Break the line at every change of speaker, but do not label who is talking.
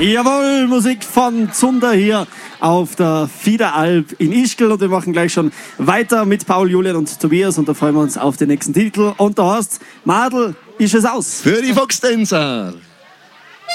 Jawohl, Musik von Zunder hier auf der Fiederalp in Ischgl. Und wir machen gleich schon weiter mit Paul, Julian und Tobias. Und da freuen wir uns auf den nächsten Titel. Und da heißt Madel, ist es aus.
Für die Foxtänzer.